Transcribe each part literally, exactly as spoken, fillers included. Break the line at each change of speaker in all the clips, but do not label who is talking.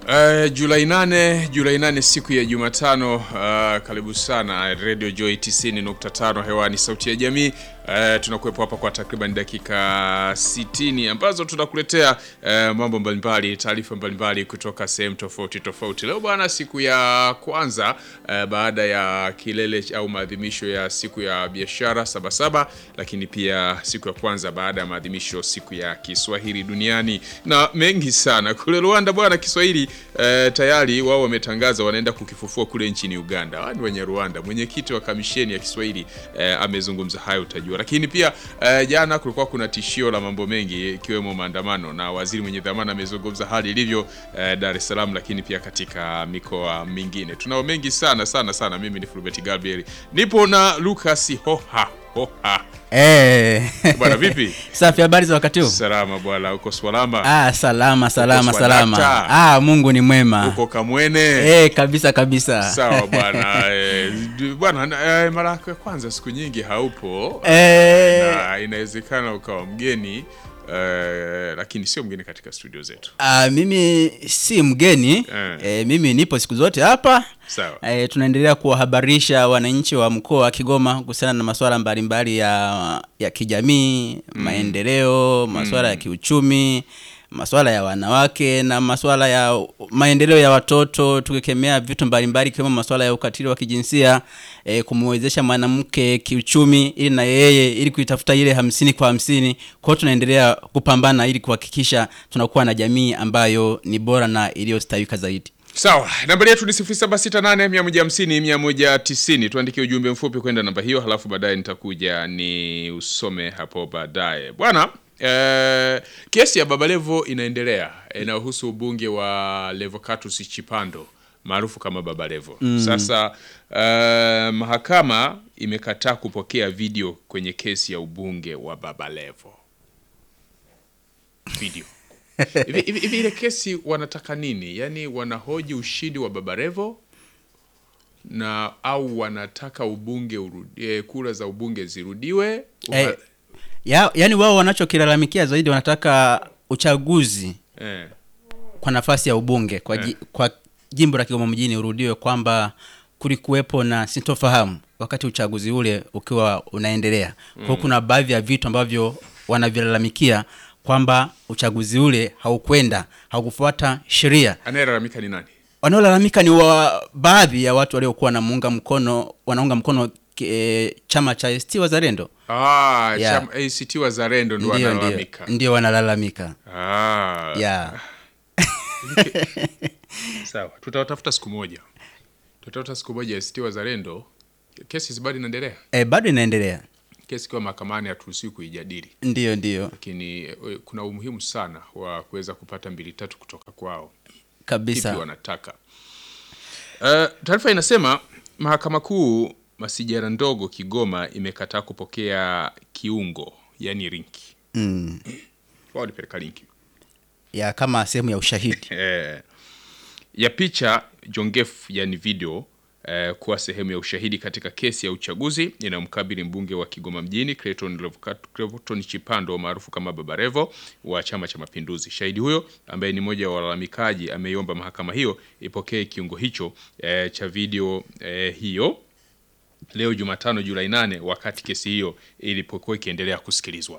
Uh, Julai nane, Julai nane siku ya Jumatano. Uh, karibu sana Radio Joy tisini nukta tano hewani, sauti ya jamii. Uh, tunakuwepo hapa kwa takriban dakika sitini ambazo tunakuletea uh, mambo mbalimbali, taarifa mbalimbali kutoka sehemu tofauti tofauti. Leo bwana, siku ya kwanza uh, baada ya kilele au maadhimisho ya siku ya biashara Sabasaba, lakini pia siku ya kwanza baada ya maadhimisho siku ya Kiswahili duniani na mengi sana. Kule Rwanda bwana, Kiswahili uh, tayari wao wametangaza wanaenda kukifufua kule nchini Uganda. Wao ni wenye Rwanda. Mwenyekiti wa kamisheni ya Kiswahili uh, amezungumza hayo, utajua. Lakini pia uh, jana kulikuwa kuna tishio la mambo mengi ikiwemo maandamano, na waziri mwenye dhamana amezungumza hali ilivyo uh, Dar es Salaam, lakini pia katika mikoa mingine. Tunao mengi sana sana sana. Mimi ni Fulbert Gabriel, nipo na Lucas Hoha Hoha.
Eh.
Bwana vipi?
Safi, habari za wakati huu?
Salama bwana, uko salama?
Ah, salama salama salama. Ah, Mungu ni mwema.
Uko Kamwene?
Eh, kabisa kabisa.
Sawa bwana. eh, bwana eh, mara ya kwanza siku nyingi haupo.
Eh,
Na inawezekana ukawa mgeni. Uh, lakini sio mgeni katika studio zetu.
Ah, mimi si mgeni.
Eh.
Eh, mimi nipo siku zote hapa.
Sawa.
Eh, tunaendelea kuwahabarisha wananchi wa mkoa wa Kigoma kuhusiana na masuala mbalimbali ya ya kijamii, mm. maendeleo, masuala mm. ya kiuchumi, masuala ya wanawake na masuala ya maendeleo ya watoto, tukikemea vitu mbalimbali kama masuala ya ukatili wa kijinsia, e, kumwezesha mwanamke kiuchumi ili na yeye ili kuitafuta ile hamsini kwa hamsini. Kwa hiyo tunaendelea kupambana ili kuhakikisha tunakuwa na jamii ambayo ni bora na iliyostawika zaidi.
Sawa, namba yetu ni sifuri saba sita nane mia moja hamsini mia moja tisini. Tuandikie ujumbe mfupi kwenda namba hiyo, halafu baadaye nitakuja ni usome hapo baadaye. Bwana, eh, kesi ya Baba Levo inaendelea, inahusu ubunge wa Levocatus Chipando maarufu kama Baba Levo. Mm. Sasa eh, mahakama imekataa kupokea video kwenye kesi ya ubunge wa Baba Levo. Video. Hivi hivi ile kesi wanataka nini? Yaani wanahoji ushindi wa Baba Levo na au wanataka ubunge urudie, kura za ubunge zirudiwe?
Eh, ya, yani wao wanachokilalamikia zaidi wanataka uchaguzi
eh.
kwa nafasi ya ubunge kwa, eh. ji, kwa jimbo la Kigoma mjini urudiwe, kwamba kulikuwepo na sintofahamu wakati uchaguzi ule ukiwa unaendelea. Mm. Kwa kuna baadhi ya vitu ambavyo wanavilalamikia kwamba uchaguzi ule haukwenda, haukufuata sheria.
Anayelalamika ni nani?
Wanaolalamika ni wa baadhi ya watu waliokuwa na muunga mkono, wanaunga mkono e, chama cha A C T Wazalendo.
Ah, yeah. Chama A C T Wazalendo ndio wanalalamika.
Ndio wanalalamika.
Ah.
Yeah.
Sawa, tutatafuta siku moja. Tutatafuta siku moja A C T Wazalendo. Kesi bado inaendelea?
Eh, bado inaendelea.
Kesi kwa mahakamani haturuhusiwi kuijadili.
Ndio ndio.
Lakini kuna umuhimu sana wa kuweza kupata mbili tatu kutoka kwao.
Kabisa.
Kipi wanataka. Uh, taarifa inasema Mahakama Kuu Masijara ndogo Kigoma imekataa kupokea kiungo, yani linki.
Mm.
Wao nipeleka linki.
Ya kama sehemu ya ushahidi.
Eh. Ya picha jongefu, yani video, eh, kuwa sehemu ya ushahidi katika kesi ya uchaguzi inayomkabili mbunge wa Kigoma mjini Clayton Levocatus Chipando maarufu kama Baba Levo wa Chama cha Mapinduzi. Shahidi huyo ambaye ni mmoja wa walalamikaji ameiomba mahakama hiyo ipokee kiungo hicho eh, cha video eh, hiyo leo Jumatano Julai nane wakati kesi hiyo ilipokuwa ikiendelea kusikilizwa.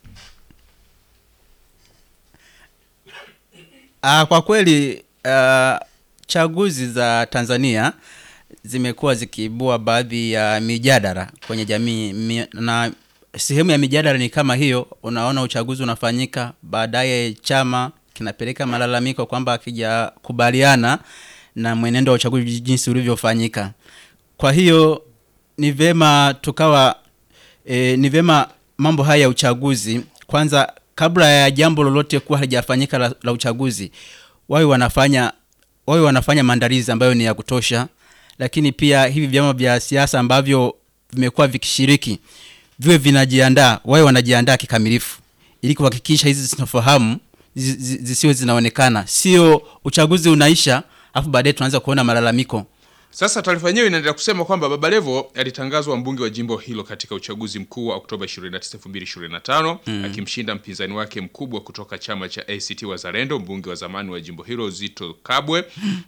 Ah, kwa kweli uh, chaguzi za Tanzania zimekuwa zikiibua baadhi ya mijadala kwenye jamii mi, na sehemu ya mijadala ni kama hiyo. Unaona uchaguzi unafanyika, baadaye chama kinapeleka malalamiko kwamba hakijakubaliana na mwenendo wa uchaguzi jinsi ulivyofanyika. Kwa hiyo ni vema tukawa e, ni vema mambo haya ya uchaguzi kwanza, kabla ya jambo lolote kuwa halijafanyika la, la uchaguzi, wao wanafanya wao wanafanya maandalizi ambayo ni ya kutosha. Lakini pia hivi vyama vya siasa ambavyo vimekuwa vikishiriki viwe vinajiandaa, wao wanajiandaa kikamilifu ili kuhakikisha hizi sinafahamu zisiwe zinaonekana. Sio uchaguzi unaisha afu baadaye tunaanza kuona malalamiko
Sasa taarifa yenyewe inaendelea kusema kwamba Baba Levo alitangazwa mbunge wa jimbo hilo katika uchaguzi mkuu wa Oktoba ishirini na tisa elfu mbili ishirini na tano mm. akimshinda mpinzani wake mkubwa kutoka chama cha A C T Wazalendo, mbunge wa zamani wa jimbo hilo Zito Kabwe.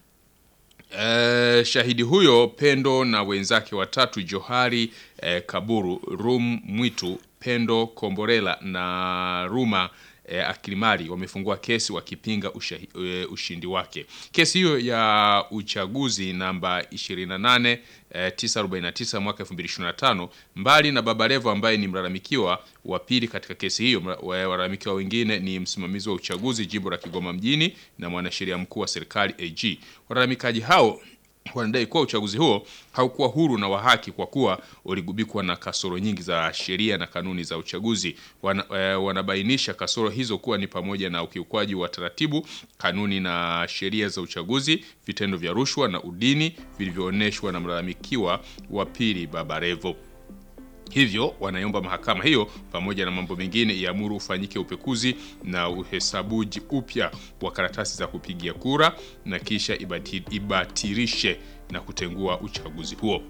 Uh, shahidi huyo Pendo na wenzake watatu Johari uh, Kaburu, Rum Mwitu, Pendo Komborela na Ruma uh, Akilimari wamefungua kesi wakipinga ushahi, uh, ushindi wake. Kesi hiyo ya uchaguzi namba ishirini na nane tisa arobaini na tisa mwaka elfu mbili ishirini na tano, mbali na Baba Levo ambaye ni mlalamikiwa wa pili katika kesi hiyo, walalamikiwa wengine ni msimamizi wa uchaguzi jimbo la Kigoma mjini na mwanasheria mkuu wa serikali A G. Walalamikaji hao wanadai kuwa uchaguzi huo haukuwa huru na wa haki kwa kuwa uligubikwa na kasoro nyingi za sheria na kanuni za uchaguzi. Wana, e, wanabainisha kasoro hizo kuwa ni pamoja na ukiukwaji wa taratibu, kanuni na sheria za uchaguzi, vitendo vya rushwa na udini vilivyooneshwa na mlalamikiwa wa pili Baba Levo. Hivyo wanaiomba mahakama hiyo pamoja na mambo mengine iamuru ufanyike upekuzi na uhesabuji upya wa karatasi za kupigia kura na kisha ibati, ibatirishe na kutengua uchaguzi huo.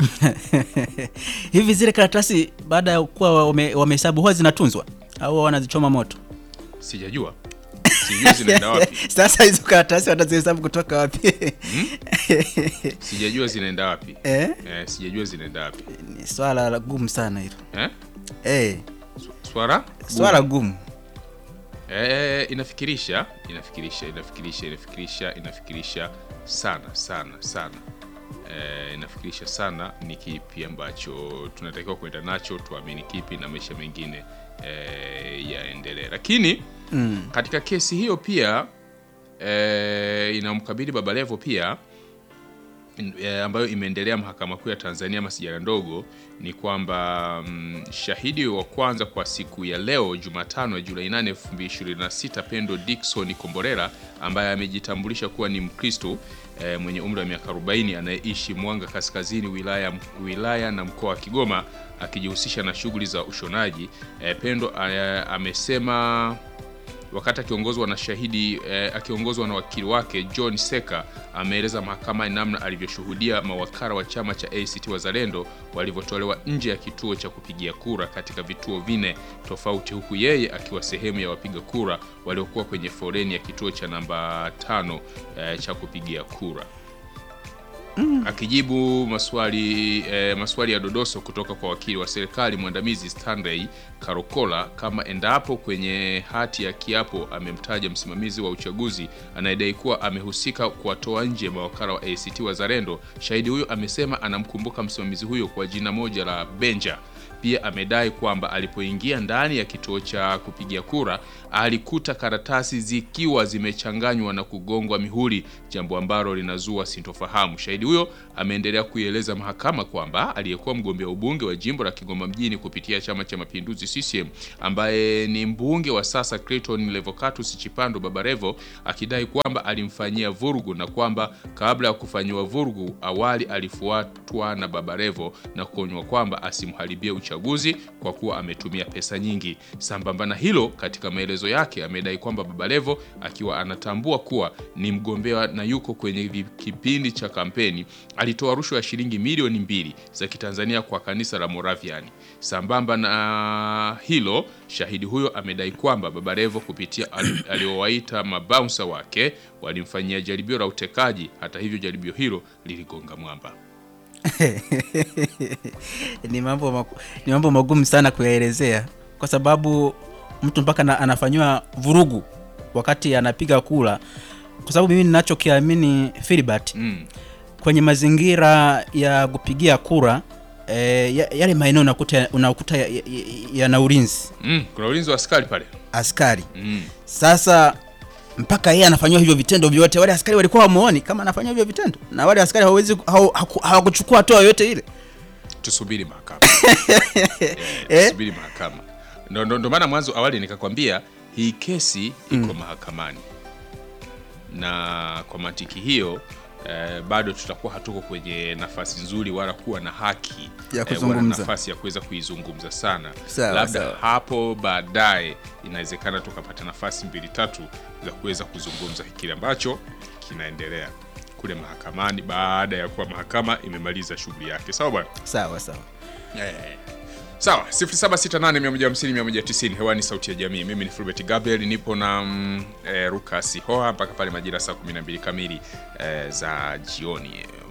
Hivi zile karatasi baada ya kuwa wamehesabu huwa zinatunzwa au wanazichoma moto?
Sijajua. Sijui zinaenda wapi.
Sasa hizo karatasi watazihesabu kutoka wapi?
Hmm? Sijajua zinaenda wapi.
Eh?
Eh, sijajua zinaenda wapi.
Ni swala la gumu sana hilo.
Eh?
Eh.
Swala?
Swala gumu.
Eh, inafikirisha, inafikirisha, inafikirisha, inafikirisha, inafikirisha sana sana sana. Eh, inafikirisha sana ni kipi ambacho tunatakiwa kwenda nacho, tuamini kipi na maisha mengine eh, yaendelee. Lakini mm. katika kesi hiyo pia eh, inamkabili Baba Levo pia e, ambayo imeendelea mahakama kuu ya Tanzania masijara ndogo ni kwamba mm, shahidi wa kwanza kwa siku ya leo Jumatano Julai nane elfu mbili ishirini na sita Pendo Dickson Komborela ambaye amejitambulisha kuwa ni Mkristo e, mwenye umri wa miaka arobaini anayeishi Mwanga Kaskazini wilaya wilaya na mkoa wa Kigoma akijihusisha na shughuli za ushonaji. E, Pendo a, amesema wakati akiongozwa na shahidi eh, akiongozwa na wakili wake John Seka ameeleza mahakama namna alivyoshuhudia mawakala wa chama cha A C T Wazalendo walivyotolewa nje ya kituo cha kupigia kura katika vituo vine tofauti, huku yeye akiwa sehemu ya wapiga kura waliokuwa kwenye foleni ya kituo cha namba tano eh, cha kupigia kura. Mm. Akijibu maswali eh, maswali ya dodoso kutoka kwa wakili wa serikali mwandamizi Stanley Karokola kama endapo kwenye hati ya kiapo amemtaja msimamizi wa uchaguzi anayedai kuwa amehusika kuwatoa nje mawakala wa A C T Wazalendo, shahidi huyo amesema anamkumbuka msimamizi huyo kwa jina moja la Benja. Pia amedai kwamba alipoingia ndani ya kituo cha kupigia kura alikuta karatasi zikiwa zimechanganywa na kugongwa mihuri, jambo ambalo linazua sintofahamu. Shahidi huyo ameendelea kuieleza mahakama kwamba aliyekuwa mgombea ubunge wa jimbo la Kigoma mjini kupitia Chama cha Mapinduzi C C M ambaye ni mbunge wa sasa Clayton Levocatus Chipando Baba Levo akidai kwamba alimfanyia vurugu na kwamba kabla ya kufanywa vurugu awali alifuatwa na Baba Levo na kuonywa kwamba asimharibie uchaguzi kwa kuwa ametumia pesa nyingi. Sambamba na hilo, katika maelezo yake amedai kwamba Baba Levo akiwa anatambua kuwa ni mgombea na yuko kwenye kipindi cha kampeni alitoa rushwa ya shilingi milioni mbili za Kitanzania kwa kanisa la Moravian. Sambamba na hilo, shahidi huyo amedai kwamba Baba Levo kupitia aliowaita mabouncer wake walimfanyia jaribio la utekaji. Hata hivyo jaribio hilo liligonga mwamba.
Ni mambo maku, ni mambo magumu sana kuyaelezea kwa sababu mtu mpaka anafanywa vurugu wakati anapiga kura, kwa sababu mimi ninachokiamini Philbert mm. kwenye mazingira ya kupigia kura e, yale maeneo unakuta unakuta yana ya, ya ulinzi
mm. kuna ulinzi wa askari pale
askari
mm.
Sasa mpaka yeye anafanywa hivyo vitendo vyote, wale askari walikuwa wamuoni kama anafanywa hivyo vitendo, na wale askari hawezi hawakuchukua hatua yote ile.
Tusubiri mahakama. yeah, tusubiri mahakama. Ndo ndo maana mwanzo awali nikakwambia hii kesi iko mm. mahakamani. Na kwa mantiki hiyo eh, bado tutakuwa hatuko kwenye nafasi nzuri wala kuwa na haki
ya kuzungumza,
eh, wala nafasi ya kuweza kuizungumza sana.
Sawa,
labda
sawa.
Hapo baadaye inawezekana tukapata nafasi mbili tatu za kuweza kuzungumza kile ambacho kinaendelea kule mahakamani baada ya kuwa mahakama imemaliza shughuli yake. Sawa bwana?
Sawa sawa.
Eh. Sawa, sifuri saba sita nane mia moja hamsini mia moja tisini hewani Sauti ya Jamii. Mimi ni Fulbert Gabriel, nipo na mm, e, Lucas Hoha mpaka pale majira saa kumi na mbili kamili e, za jioni.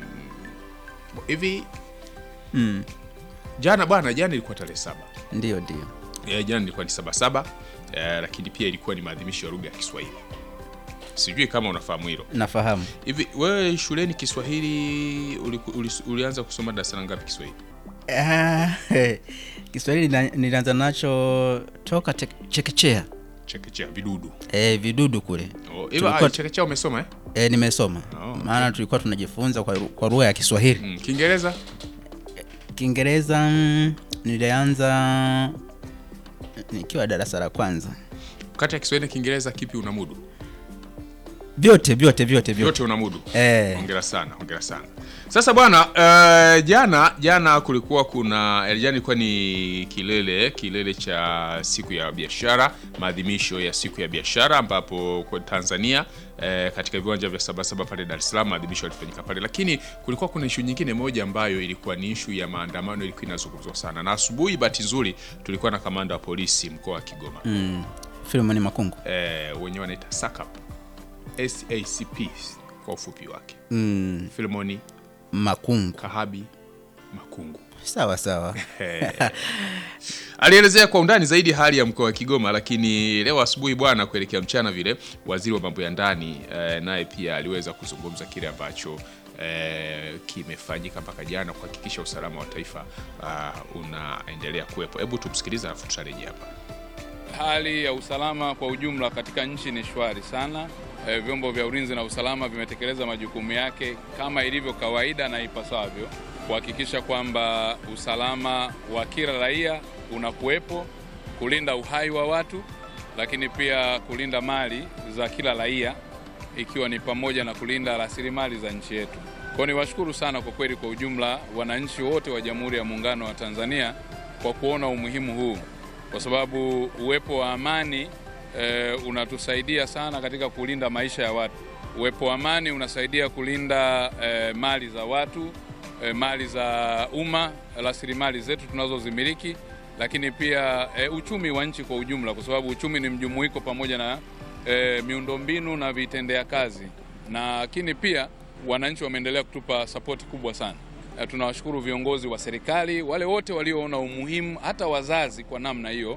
Hivi
Mm.
jana bwana, jana ilikuwa tarehe saba.
Ndio ndio.
E, jana ilikuwa ni saba saba, e, lakini pia ilikuwa ni maadhimisho ya lugha ya Kiswahili. Sijui kama unafahamu hilo.
Nafahamu.
Hivi wewe shuleni Kiswahili uli, uli, ulianza kusoma darasa ngapi Kiswahili?
Ah, Kiswahili nilianza nacho toka chekechea.
Chekechea vidudu.
Eh, vidudu kule.
Oh, hivi chekechea umesoma eh?
Eh, nimesoma.
Oh,
maana
okay.
Tulikuwa tunajifunza kwa kwa lugha ya Kiswahili.
Mm, Kiingereza?
Kiingereza mm, nilianza nikiwa darasa la kwanza.
Kati ya Kiswahili na Kiingereza kipi unamudu?
Vyote vyote vyote vyote
Vyote unamudu.
Eh.
Hongera sana, hongera sana. Sasa bwana, uh, jana jana kulikuwa kuna jana ilikuwa ni kilele kilele cha siku ya biashara, maadhimisho ya siku ya biashara ambapo kwa Tanzania eh, katika viwanja vya Sabasaba pale Dar es Salaam maadhimisho yalifanyika pale, lakini kulikuwa kuna issue nyingine moja ambayo ilikuwa ni issue ya maandamano, ilikuwa inazungumzwa sana. Na asubuhi bahati nzuri tulikuwa na kamanda wa polisi mkoa wa Kigoma.
Mm. Philemon Makungu.
Eh, wenyewe wanaita S A C P. S A C P kwa ufupi wake.
Mm.
Philemon
Makungu.
Kahabi Makungu.
Sawa sawa.
Alielezea kwa undani zaidi hali ya mkoa wa Kigoma, lakini leo asubuhi bwana, kuelekea mchana vile, waziri wa mambo ya ndani e, naye pia aliweza kuzungumza kile ambacho e, kimefanyika mpaka jana kuhakikisha usalama wa taifa uh, unaendelea kuwepo. Hebu tumsikilize afu tutarejea hapa.
Hali ya usalama kwa ujumla katika nchi ni shwari sana. E, vyombo vya ulinzi na usalama vimetekeleza majukumu yake kama ilivyo kawaida na ipasavyo kuhakikisha kwamba usalama wa kila raia unakuwepo, kulinda uhai wa watu, lakini pia kulinda mali za kila raia, ikiwa ni pamoja na kulinda rasilimali za nchi yetu. Kwa ni washukuru sana kwa kweli kwa ujumla wananchi wote wa Jamhuri ya Muungano wa Tanzania kwa kuona umuhimu huu, kwa sababu uwepo wa amani e, unatusaidia sana katika kulinda maisha ya watu. Uwepo wa amani unasaidia kulinda e, mali za watu, e, mali za umma, rasilimali zetu tunazozimiliki, lakini pia e, uchumi wa nchi kwa ujumla, kwa sababu uchumi ni mjumuiko pamoja na e, miundombinu na vitendea kazi. Na lakini pia wananchi wameendelea kutupa sapoti kubwa sana. E, tunawashukuru viongozi wa serikali, wale wote walioona umuhimu, hata wazazi kwa namna hiyo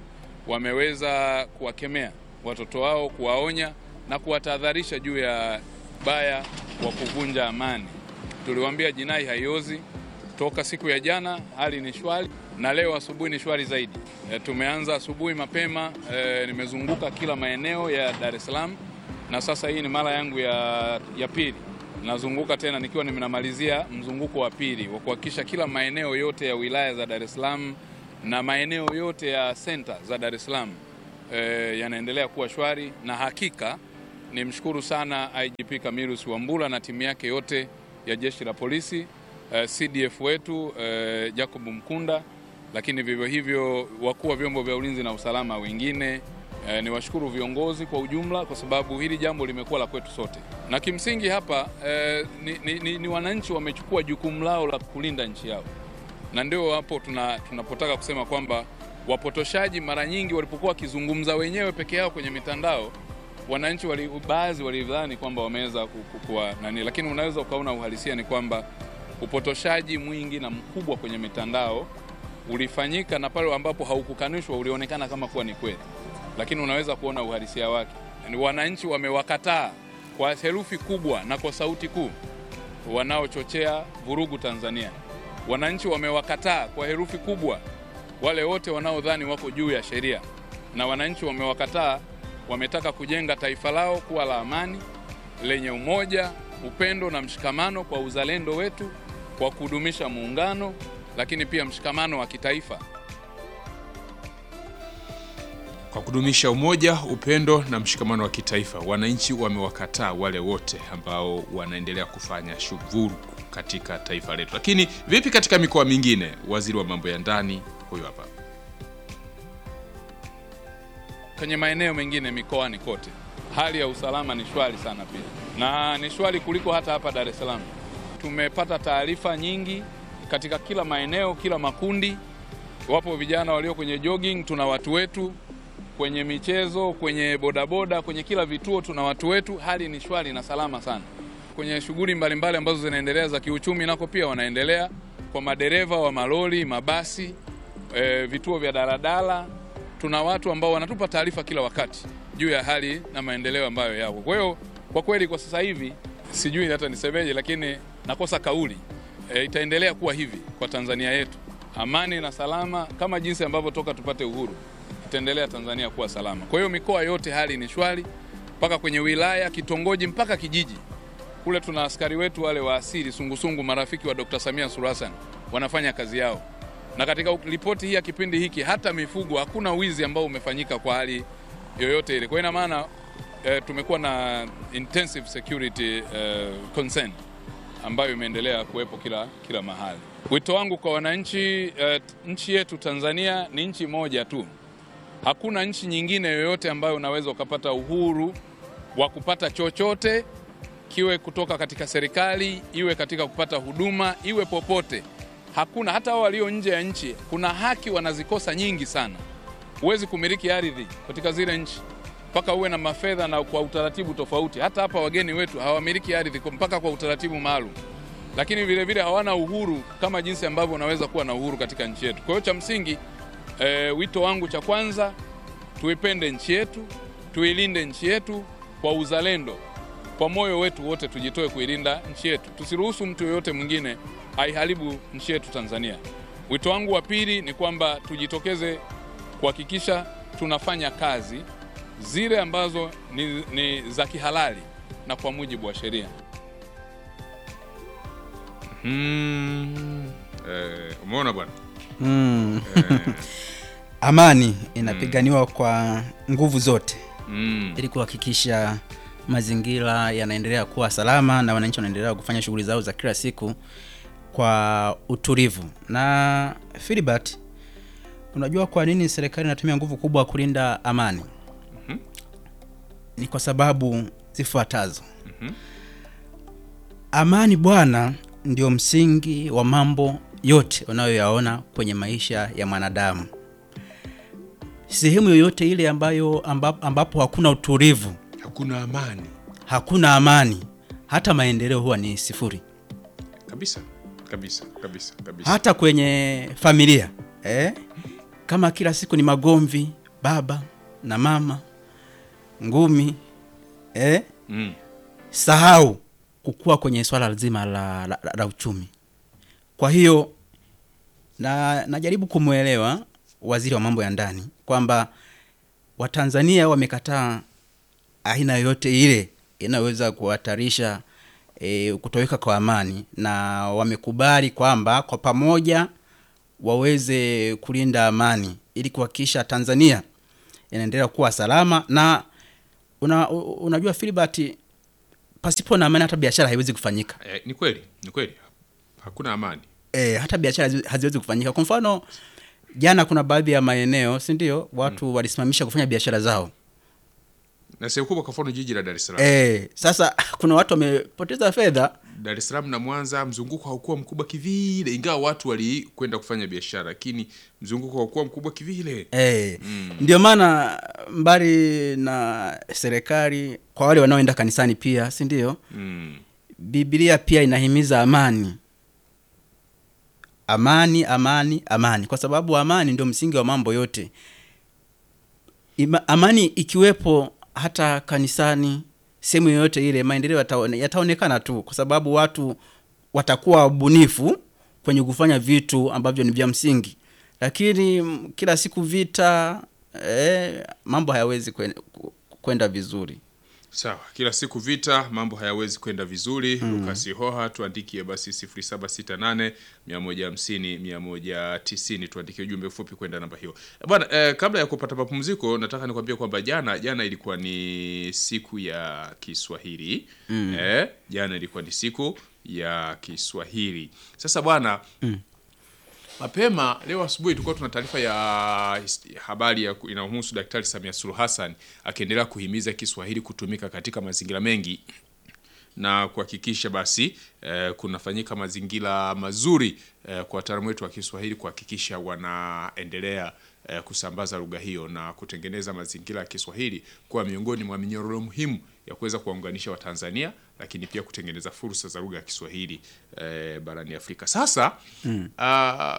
wameweza kuwakemea watoto wao, kuwaonya na kuwatahadharisha juu ya baya wa kuvunja amani. Tuliwaambia jinai haiozi. Toka siku ya jana hali ni shwari na leo asubuhi ni shwari zaidi. E, tumeanza asubuhi mapema, e, nimezunguka kila maeneo ya Dar es Salaam na sasa hii ni mara yangu ya, ya pili. Nazunguka tena nikiwa nimenamalizia mzunguko wa pili wa kuhakikisha kila maeneo yote ya wilaya za Dar es Salaam na maeneo yote ya center za Dar es Salaam e, yanaendelea kuwa shwari, na hakika nimshukuru sana I G P Camillus Wambura na timu yake yote ya jeshi la polisi, e, C D F wetu e, Jacob Mkunda, lakini vivyo hivyo wakuu wa vyombo vya ulinzi na usalama wengine. E, ni washukuru viongozi kwa ujumla, kwa sababu hili jambo limekuwa la kwetu sote, na kimsingi hapa e, ni, ni, ni, ni wananchi wamechukua jukumu lao la kulinda nchi yao, na ndio hapo tuna, tunapotaka kusema kwamba wapotoshaji mara nyingi walipokuwa wakizungumza wenyewe peke yao kwenye mitandao, wananchi wali, baadhi walidhani kwamba wameweza kukua nani, lakini unaweza ukaona uhalisia ni kwamba upotoshaji mwingi na mkubwa kwenye mitandao ulifanyika, na pale ambapo haukukanishwa ulionekana kama kuwa ni kweli, lakini unaweza kuona uhalisia wake. Ni wananchi wamewakataa kwa herufi kubwa na kwa sauti kuu wanaochochea vurugu Tanzania. Wananchi wamewakataa kwa herufi kubwa wale wote wanaodhani wako juu ya sheria, na wananchi wamewakataa, wametaka kujenga taifa lao kuwa la amani, lenye umoja, upendo na mshikamano kwa uzalendo wetu, kwa kudumisha muungano, lakini pia mshikamano wa kitaifa.
Kwa kudumisha umoja, upendo na mshikamano wa kitaifa, wananchi wamewakataa wale wote ambao wanaendelea kufanya shughuli katika taifa letu. Lakini vipi katika mikoa mingine? Waziri wa mambo ya ndani huyu hapa.
Kwenye maeneo mengine mikoani kote hali ya usalama ni shwari sana pia, na ni shwari kuliko hata hapa Dar es Salaam. Tumepata taarifa nyingi katika kila maeneo, kila makundi. Wapo vijana walio kwenye jogging, tuna watu wetu kwenye michezo, kwenye bodaboda, kwenye kila vituo tuna watu wetu. Hali ni shwari na salama sana. Kwenye shughuli mbalimbali ambazo zinaendelea za kiuchumi nako pia wanaendelea, kwa madereva wa malori, mabasi, e, vituo vya daladala. Tuna watu ambao wanatupa taarifa kila wakati juu ya hali na maendeleo ambayo yapo. Kwa hiyo kwa kweli kwa sasa hivi sijui hata nisemeje, lakini nakosa kauli. E, itaendelea kuwa hivi kwa Tanzania yetu. Amani na salama kama jinsi ambavyo toka tupate uhuru. Itaendelea Tanzania kuwa salama. Kwa hiyo mikoa yote hali ni shwari, mpaka kwenye wilaya, kitongoji, mpaka kijiji. Kule tuna askari wetu wale wa asili, sungusungu, marafiki wa Dokta Samia Suluhu Hassan, wanafanya kazi yao. Na katika ripoti hii ya kipindi hiki, hata mifugo hakuna wizi ambao umefanyika kwa hali yoyote ile. Kwa ina maana e, tumekuwa na intensive security e, concern ambayo imeendelea kuwepo kila kila mahali. Wito wangu kwa wananchi, e, nchi yetu Tanzania ni nchi moja tu. Hakuna nchi nyingine yoyote ambayo unaweza ukapata uhuru wa kupata chochote, kiwe kutoka katika serikali, iwe katika kupata huduma, iwe popote. Hakuna, hata wao walio nje ya nchi, kuna haki wanazikosa nyingi sana. Huwezi kumiliki ardhi katika zile nchi mpaka uwe na mafedha na kwa utaratibu tofauti. Hata hapa wageni wetu hawamiliki ardhi mpaka kwa utaratibu maalum. Lakini vile vile hawana uhuru kama jinsi ambavyo unaweza kuwa na uhuru katika nchi yetu. Kwa hiyo cha msingi, e, wito wangu cha kwanza, tuipende nchi yetu, tuilinde nchi yetu kwa uzalendo. Kwa moyo wetu wote tujitoe kuilinda nchi yetu. Tusiruhusu mtu yoyote mwingine aiharibu nchi yetu Tanzania. Wito wangu wa pili ni kwamba tujitokeze kuhakikisha tunafanya kazi zile ambazo ni, ni za kihalali na kwa mujibu wa sheria.
Mm. Eh, umeona bwana?
Mm.
Eh.
Amani inapiganiwa mm. kwa nguvu zote
Mm.
ili kuhakikisha mazingira yanaendelea kuwa salama na wananchi wanaendelea kufanya shughuli zao za kila siku kwa utulivu. Na Philbert, unajua kwa nini serikali inatumia nguvu kubwa kulinda amani?
Mhm.
Ni kwa sababu zifuatazo.
Mhm.
Amani bwana ndio msingi wa mambo yote unayoyaona kwenye maisha ya mwanadamu. Sehemu yoyote ile ambayo ambapo, ambapo hakuna utulivu,
hakuna amani,
hakuna amani, hata maendeleo huwa ni sifuri.
Kabisa, kabisa, kabisa, kabisa.
Hata kwenye familia, eh? Kama kila siku ni magomvi, baba na mama, ngumi, eh?
Mm.
Sahau kukua kwenye swala lazima la, la, la, la uchumi. Kwa hiyo na najaribu kumuelewa waziri wa mambo ya ndani kwamba Watanzania wamekataa aina yote ile inaweza kuhatarisha e, kutoweka kwa amani, na wamekubali kwamba kwa pamoja waweze kulinda amani ili kuhakikisha Tanzania inaendelea kuwa salama. Na una, unajua Philbert, pasipo na amani hata biashara haiwezi kufanyika.
Eh, ni kweli, ni kweli. Hakuna amani.
Eh, hata biashara haziwezi kufanyika. Kwa mfano, jana kuna baadhi ya maeneo, si ndio, watu hmm. walisimamisha kufanya biashara zao.
Na sehemu kubwa kwa mfano jiji la Dar es Salaam.
Eh, sasa kuna watu wamepoteza fedha.
Dar es Salaam na Mwanza mzunguko haukuwa mkubwa kivile, ingawa watu walikwenda kufanya biashara, lakini mzunguko haukuwa mkubwa kivile.
Eh,
mm.
Ndio maana mbali na serikali, kwa wale wanaoenda kanisani pia, si ndio?
Mm.
Biblia pia inahimiza amani. Amani, amani, amani. Kwa sababu amani ndio msingi wa mambo yote. Ima, amani ikiwepo hata kanisani, sehemu yoyote ile, maendeleo yataone, yataonekana tu, kwa sababu watu watakuwa wabunifu kwenye kufanya vitu ambavyo ni vya msingi. Lakini kila siku vita, eh, mambo hayawezi kwenda vizuri.
Sawa, kila siku vita, mambo hayawezi kwenda vizuri. mm. Lucas Hoha, tuandikie basi sifuri saba sita nane mia moja hamsini mia moja tisini, tuandikie ujumbe mfupi kwenda namba hiyo. Bwana, eh, kabla ya kupata mapumziko nataka nikwambie kwamba jana jana ilikuwa ni siku ya Kiswahili. mm. Eh, jana ilikuwa ni siku ya Kiswahili. Sasa bwana, mm. Mapema leo asubuhi tulikuwa tuna taarifa ya habari ya inayohusu Daktari Samia Suluhu Hassan akiendelea kuhimiza Kiswahili kutumika katika mazingira mengi na kuhakikisha basi eh, kunafanyika mazingira mazuri eh, kwa wataalamu wetu wa Kiswahili kuhakikisha wanaendelea eh, kusambaza lugha hiyo na kutengeneza mazingira ya Kiswahili kuwa miongoni mwa minyororo muhimu ya kuweza kuwaunganisha Watanzania, lakini pia kutengeneza fursa za lugha ya Kiswahili eh, barani Afrika. Sasa mm. uh,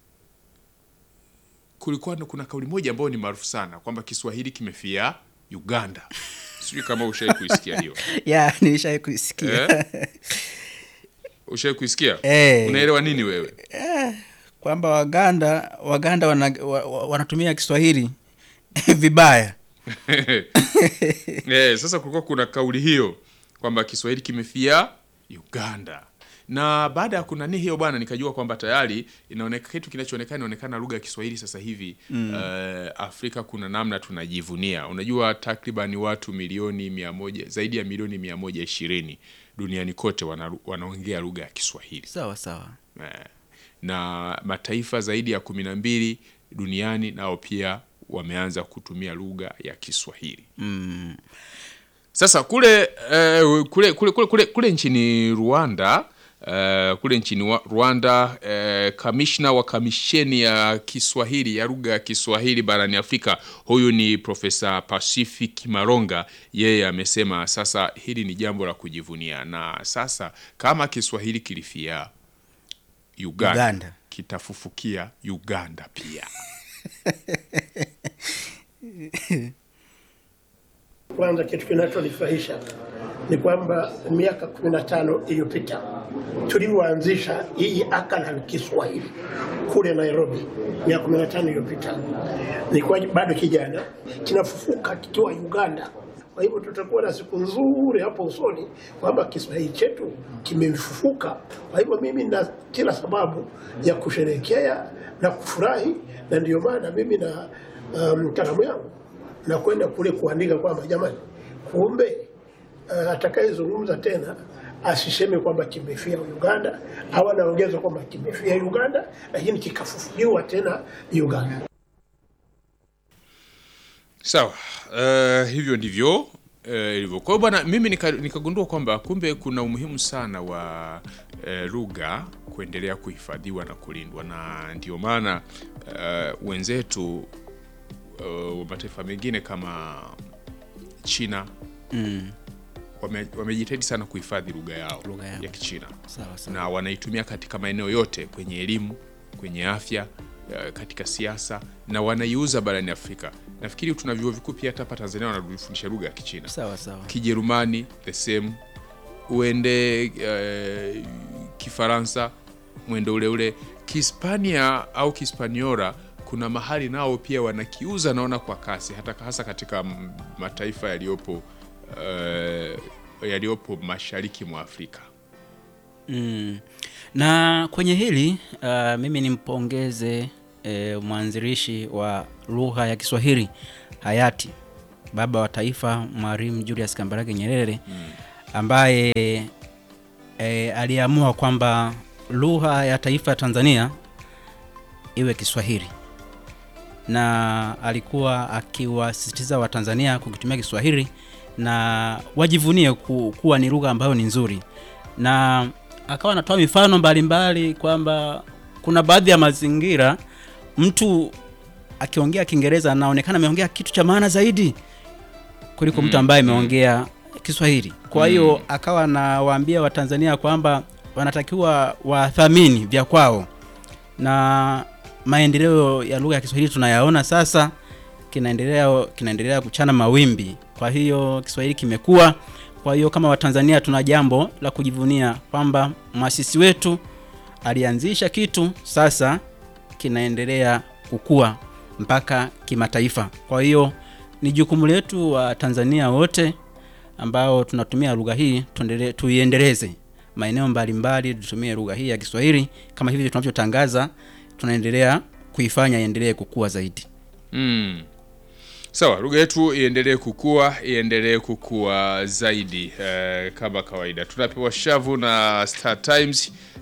kulikuwa kuna kauli moja ambayo ni maarufu sana kwamba Kiswahili kimefia Uganda. Sijui kama ushawahi kuisikia hiyo.
Yeah, nilishawahi kuisikia.
Eh? Ushawahi kuisikia?
Eh.
Unaelewa nini wewe?
Eh, kwamba Waganda, Waganda wana, wa, wanatumia Kiswahili vibaya.
Eh, sasa kulikuwa kuna kauli hiyo kwamba Kiswahili kimefia Uganda. Na baada ya kuna nini hiyo bwana, nikajua kwamba tayari inaonekana kitu kinachoonekana inaonekana lugha ya Kiswahili sasa hivi mm. uh, Afrika kuna namna tunajivunia. Unajua takriban watu milioni mia moja, zaidi ya milioni mia moja ishirini duniani kote wana, wanaongea lugha ya Kiswahili.
Sawa sawa.
Uh, na mataifa zaidi ya kumi na mbili duniani nao pia wameanza kutumia lugha ya Kiswahili.
Mm.
Sasa kule, uh, kule kule kule kule kule nchini Rwanda Uh, kule nchini Rwanda uh, kamishna wa kamisheni ya Kiswahili ya lugha ya Kiswahili barani Afrika, huyu ni Profesa Pacific Maronga. Yeye amesema sasa hili ni jambo la kujivunia, na sasa kama Kiswahili kilifia Uganda, Uganda. kitafufukia Uganda pia.
Kwanza kitu kinachonifurahisha ni kwamba miaka kumi na tano iliyopita tulianzisha hii akala ya Kiswahili kule Nairobi. Miaka kumi na tano iliyopita nilikuwa bado kijana, kinafufuka kikiwa Uganda. Kwa hivyo tutakuwa na siku nzuri hapo usoni kwamba Kiswahili chetu kimefufuka. Kwa hivyo mimi na kila sababu ya kusherehekea na kufurahi, na ndio maana mimi na um, kalamu yangu na kwenda kule kuandika kwamba jamani, kumbe uh, atakayezungumza tena asiseme kwamba kimefia Uganda, au anaongeza kwamba kimefia Uganda lakini kikafufuliwa tena Uganda.
Sawa. Uh, hivyo ndivyo uh, hivyo. Kwa bwana, mimi nikagundua nika kwamba kumbe kuna umuhimu sana wa uh, lugha kuendelea kuhifadhiwa na kulindwa, na ndio maana uh, wenzetu uh, wa mataifa mengine kama China mm. wame, wamejitahidi sana kuhifadhi lugha yao, lugha yao ya Kichina.
Sawa sawa.
Na wanaitumia katika maeneo yote, kwenye elimu, kwenye afya, katika siasa, na wanaiuza barani Afrika. Nafikiri tuna vyuo vikuu pia hapa Tanzania wanafundisha lugha ya Kichina.
Sawa sawa.
Kijerumani the same, uende uh, Kifaransa mwendo ule ule, Kihispania au Kihispaniola kuna mahali nao pia wanakiuza, naona kwa kasi, hata hasa katika mataifa yaliyopo uh, yaliyopo mashariki mwa Afrika.
Mm. Na kwenye hili uh, mimi nimpongeze eh, mwanzilishi wa lugha ya Kiswahili hayati baba wa taifa Mwalimu Julius Kambarage Nyerere mm. ambaye eh, aliamua kwamba lugha ya taifa ya Tanzania iwe Kiswahili, na alikuwa akiwasisitiza wa Tanzania kukitumia Kiswahili na wajivunie ku, kuwa ni lugha ambayo ni nzuri, na akawa anatoa mifano mbalimbali kwamba kuna baadhi ya mazingira mtu akiongea Kiingereza anaonekana ameongea kitu cha maana zaidi kuliko mm, mtu ambaye ameongea mm. Kiswahili. Kwa hiyo mm. akawa anawaambia Watanzania kwamba wanatakiwa wathamini vya kwao, na maendeleo ya lugha ya Kiswahili tunayaona sasa kinaendelea kinaendelea kuchana mawimbi. Kwa hiyo Kiswahili kimekuwa. Kwa hiyo kama Watanzania tuna jambo la kujivunia kwamba muasisi wetu alianzisha kitu, sasa kinaendelea kukua mpaka kimataifa. Kwa hiyo ni jukumu letu wa Tanzania wote ambao tunatumia lugha hii tuendelee tuiendeleze maeneo mbalimbali, tutumie lugha hii ya Kiswahili kama hivi tunavyotangaza, tunaendelea kuifanya iendelee kukua zaidi.
Mm. Sawa, lugha yetu iendelee kukua, iendelee kukua zaidi uh, kama kawaida. Tunapewa shavu na Star Times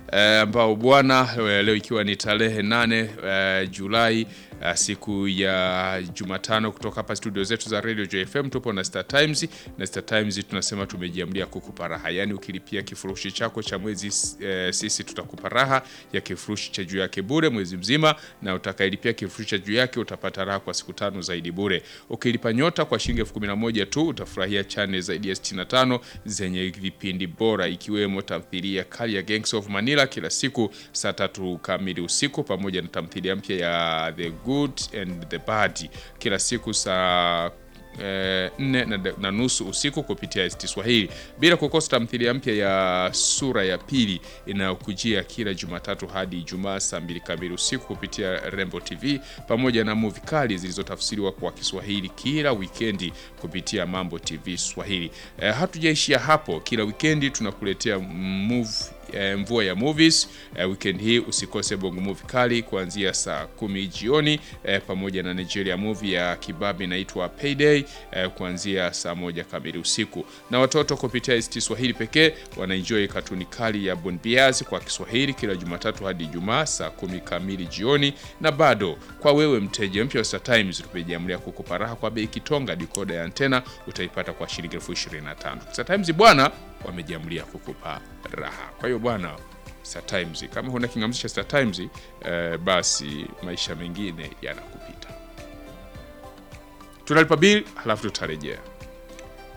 eh, ambao bwana eh, leo ikiwa ni tarehe nane eh, Julai eh, siku ya Jumatano, kutoka hapa studio zetu za Radio J F M tupo na Star Times. Na Star Times tunasema tumejiamlia kukupa raha. Yaani ukilipia kifurushi chako cha mwezi eh, sisi tutakupa raha ya kifurushi cha juu yake bure mwezi mzima, na utakailipia kifurushi cha juu yake utapata raha kwa siku tano zaidi bure. Ukilipa nyota kwa shilingi elfu kumi na moja tu utafurahia channel zaidi ya sitini na tano zenye vipindi bora, ikiwemo tamthilia kali ya Gangs of Manila kila siku saa tatu kamili usiku, pamoja na tamthilia mpya ya The Good and the Bad kila siku saa Eh, nne na, na nusu usiku kupitia S T Swahili, bila kukosa tamthilia mpya ya Sura ya Pili inayokujia kila Jumatatu hadi Ijumaa saa mbili kamili usiku kupitia Rembo T V, pamoja na movie kali zilizotafsiriwa kwa Kiswahili kila weekendi kupitia Mambo T V Swahili. Eh, hatujaishia hapo, kila weekendi tunakuletea move E, mvua ya movies. E, weekend hii usikose bongo movie kali kuanzia saa kumi jioni, e, pamoja na Nigeria movie ya kibabi inaitwa Payday e, kuanzia saa moja kamili usiku. Na watoto kupitia S T Swahili pekee wanaenjoy katuni kali ya Bon Bias kwa Kiswahili kila Jumatatu hadi Ijumaa saa kumi kamili jioni. Na bado kwa wewe mteja mpya wa Star Times, tumejiamulia kukupa raha kwa bei kitonga. Decoder ya antena utaipata kwa shilingi elfu ishirini na tano. Star Times bwana wamejiamulia kukupa raha. Kwa hiyo bwana, Star Times, kama huna kingamzi cha Star Times eh, basi maisha mengine yanakupita. Tunalipa bill halafu tutarejea.